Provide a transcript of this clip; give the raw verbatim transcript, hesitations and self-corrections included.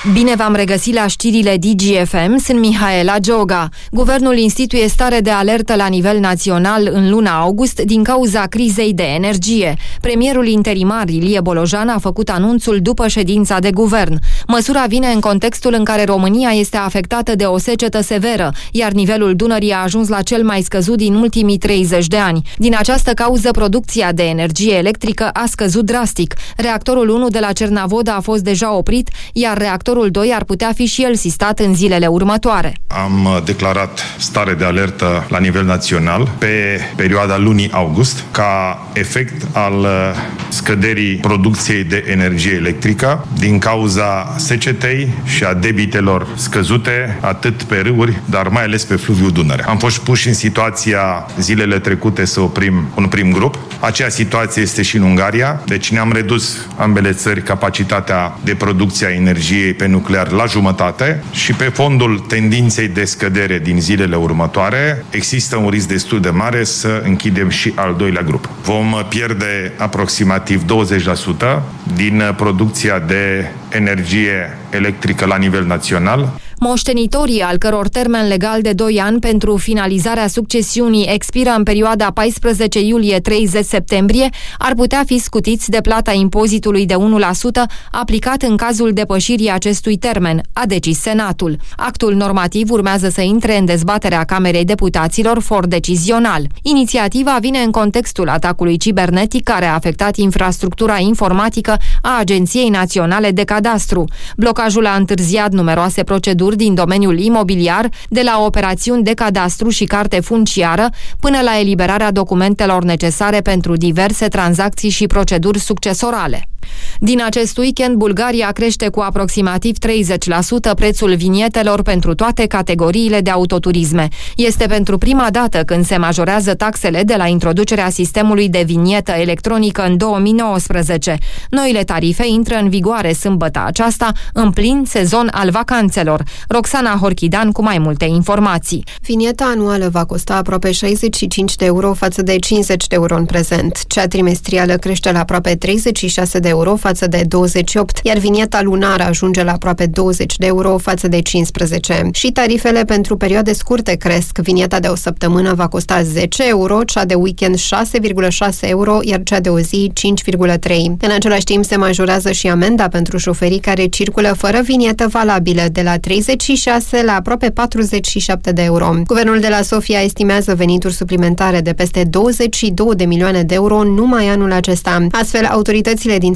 Bine v-am regăsit la știrile D G F M, sunt Mihaela Gioga. Guvernul instituie stare de alertă la nivel național în luna august din cauza crizei de energie. Premierul interimar Ilie Bolojan a făcut anunțul după ședința de guvern. Măsura vine în contextul în care România este afectată de o secetă severă, iar nivelul Dunării a ajuns la cel mai scăzut din ultimii treizeci de ani. Din această cauză, producția de energie electrică a scăzut drastic. Reactorul unu de la Cernavodă a fost deja oprit, iar reactorul doi ar putea fi și el sistat în zilele următoare. Am declarat stare de alertă la nivel național pe perioada lunii august ca efect al scăderii producției de energie electrică din cauza secetei și a debitelor scăzute atât pe râuri, dar mai ales pe fluviul Dunăre. Am fost puși în situația zilele trecute să oprim un prim grup. Aceea situație este și în Ungaria, deci ne-am redus ambele țări capacitatea de producție a energiei pe nuclear la jumătate și pe fondul tendinței de scădere din zilele următoare există un risc destul de mare să închidem și al doilea grup. Vom pierde aproximativ douăzeci la sută din producția de energie electrică la nivel național. Moștenitorii, al căror termen legal de doi ani pentru finalizarea succesiunii expiră în perioada paisprezece iulie - treizeci septembrie, ar putea fi scutiți de plata impozitului de unu la sută aplicat în cazul depășirii acestui termen, a decis Senatul. Actul normativ urmează să intre în dezbaterea Camerei Deputaților for decizional. Inițiativa vine în contextul atacului cibernetic care a afectat infrastructura informatică a Agenției Naționale de Cadastru. Blocajul a întârziat numeroase proceduri din domeniul imobiliar, de la operațiuni de cadastru și carte funciară, până la eliberarea documentelor necesare pentru diverse tranzacții și proceduri succesorale. Din acest weekend, Bulgaria crește cu aproximativ treizeci la sută prețul vinietelor pentru toate categoriile de autoturisme. Este pentru prima dată când se majorează taxele de la introducerea sistemului de vinietă electronică în două mii nouăsprezece. Noile tarife intră în vigoare sâmbătă aceasta, în plin sezon al vacanțelor. Roxana Horchidan cu mai multe informații. Vinieta anuală va costa aproape șaizeci și cinci de euro față de cincizeci de euro în prezent. Cea trimestrială crește la aproape treizeci și șase de euro față de douăzeci și opt, iar vinieta lunară ajunge la aproape douăzeci de euro față de cincisprezece. Și tarifele pentru perioade scurte cresc. Vinieta de o săptămână va costa zece euro, cea de weekend șase virgulă șase euro, iar cea de o zi cinci virgulă trei. În același timp se majorează și amenda pentru șoferii care circulă fără vinietă valabilă, de la treizeci și șase la aproape patruzeci și șapte de euro. Guvernul de la Sofia estimează venituri suplimentare de peste douăzeci și două de milioane de euro numai anul acesta. Astfel, autoritățile din